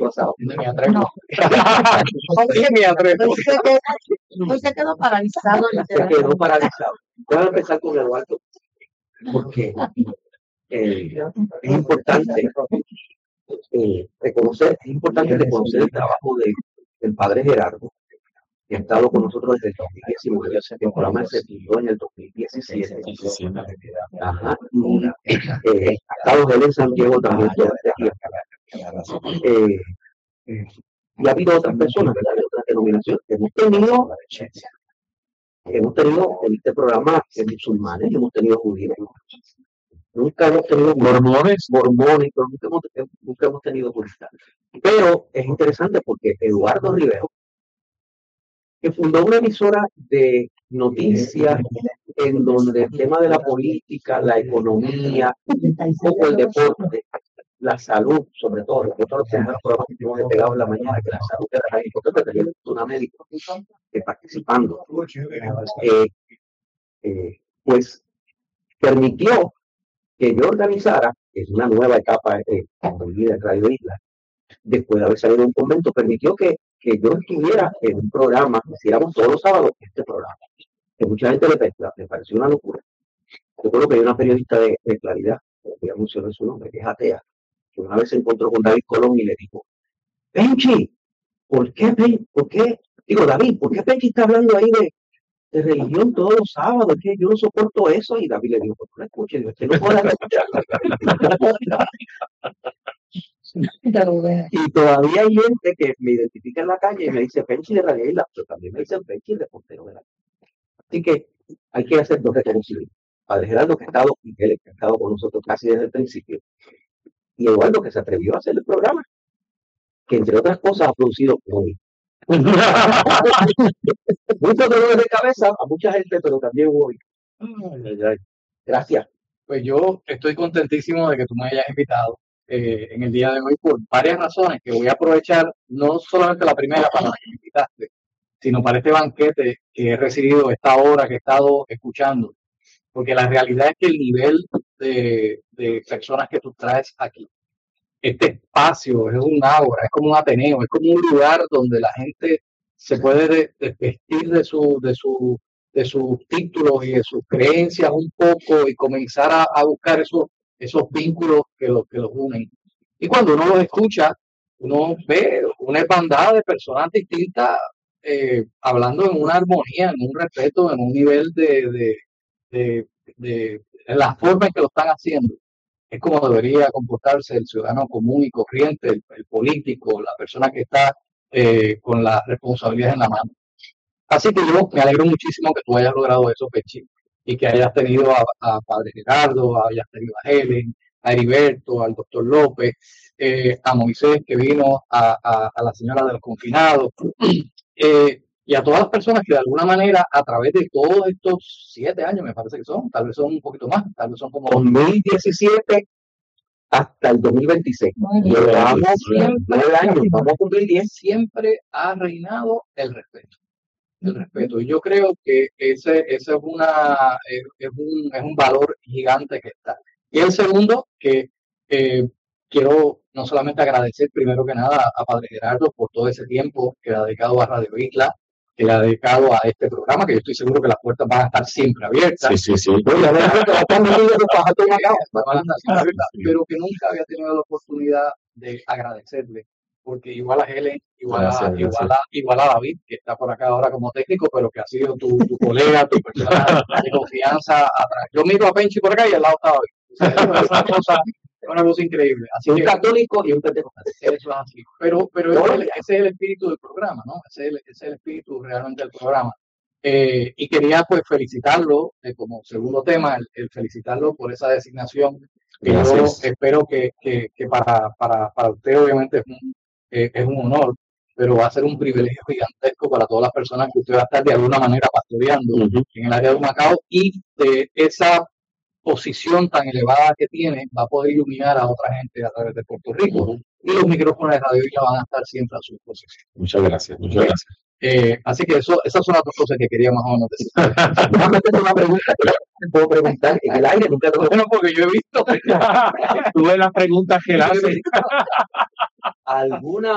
pasado. Me atrevo. No. Sí, me atrevo. Hoy se quedó paralizado. Se quedó paralizado. Déjame empezar con Eduardo, porque es importante reconocer el trabajo del padre Gerardo, que ha estado con nosotros desde el 2019. El programa se pidió en el 2017. Ajá. Ha estado él en San Diego también todo este tiempo. Y ha habido otras personas, ¿verdad?, de otras denominaciones que hemos tenido en este programa musulmanes, hemos tenido judíos. Nunca hemos tenido mormones, pero nunca hemos tenido budistas. Pero es interesante porque Eduardo Rivero, que fundó una emisora de noticias en donde el tema de la política, la economía, un poco el deporte, la salud, sobre todo, nosotros los primeros programas que hemos despegado en la mañana, que la salud era la importante, tenía una médica participando, pues permitió que yo organizara, que es una nueva etapa en mi vida en Radio Isla, después de haber salido de un convento, permitió que yo estuviera en un programa, hiciéramos todos los sábados este programa, que mucha gente le pareció una locura. Yo creo que hay una periodista de Claridad, que ya mencioné su nombre, que es atea, que una vez se encontró con David Colón y le dijo: Penchi, ¿por qué, David, ¿por qué Penchi está hablando ahí de religión todos los sábados? Es que yo no soporto eso. Y David le dijo: pues no escuche, Dios, que no pueda escuchar. Y todavía hay gente que me identifica en la calle y me dice Penchi de Radio Isla, pero también me dicen Penchi el reportero de la calle. Así que hay que hacer dos reconocimientos: Padre Gerardo, que ha estado, y él, que ha estado con nosotros casi desde el principio, y Eduardo, que se atrevió a hacer el programa, que entre otras cosas ha producido hoy muchos dolores de cabeza a mucha gente, pero también hoy. Gracias. Pues yo estoy contentísimo de que tú me hayas invitado en el día de hoy por varias razones que voy a aprovechar, no solamente la primera para la que me invitaste, sino para este banquete que he recibido esta hora que he estado escuchando, porque la realidad es que el nivel de personas que tú traes aquí, este espacio es un ágora, es como un ateneo, es como un lugar donde la gente se puede desvestir de sus títulos y de sus creencias un poco y comenzar a buscar esos vínculos que los unen. Y cuando uno los escucha, uno ve una hermandad de personas distintas hablando en una armonía, en un respeto, en un nivel de la forma en que lo están haciendo. Es como debería comportarse el ciudadano común y corriente, el político, la persona que está con las responsabilidades en la mano. Así que yo me alegro muchísimo que tú hayas logrado eso, Pechi, y que hayas tenido a Padre Gerardo, hayas tenido a Helen, a Heriberto, al doctor López, a Moisés, que vino, a la señora de los confinados, y a todas las personas que de alguna manera, a través de todos estos 7 años, me parece que son, tal vez son un poquito más, tal vez son como 2017 hasta el 2026. Llevamos 9 años, vamos a cumplir 10. Siempre ha reinado el respeto. El respeto. Y yo creo que ese es un valor gigante que está. Y el segundo, que quiero no solamente agradecer primero que nada a Padre Gerardo por todo ese tiempo que le ha dedicado a Radio Isla, que le ha dedicado a este programa, que yo estoy seguro que las puertas van a estar siempre abiertas. Sí. Pero que nunca había tenido la oportunidad de agradecerle, porque igual a Helen, igual a David, que está por acá ahora como técnico, pero que ha sido tu colega, tu persona de confianza atrás. Yo miro a Penchi por acá y al lado está David. Es una cosa increíble. Así un católico y un pentecostal. Eso es así. Pero ese es el espíritu del programa, ¿no? Ese es el espíritu realmente del programa. Y quería pues felicitarlo como segundo tema, el felicitarlo por esa designación. Que yo espero que para usted obviamente es un honor, pero va a ser un privilegio gigantesco para todas las personas que usted va a estar de alguna manera pastoreando en el área de Humacao, y de esa posición tan elevada que tiene va a poder iluminar a otra gente a través de Puerto Rico, y los micrófonos de Radio Isla van a estar siempre a su disposición. Muchas gracias. Así que esas son las dos cosas que quería más o menos decir. Déjame hacer una pregunta que te puedo preguntar en el aire, nunca te lo Bueno, porque yo he visto Tú ves las preguntas que él hace. ¿Alguna